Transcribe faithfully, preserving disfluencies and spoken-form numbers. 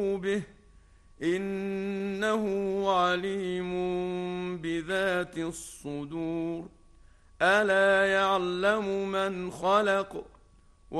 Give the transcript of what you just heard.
به إنه عليم بذات الصدور. ألا يعلم من خلق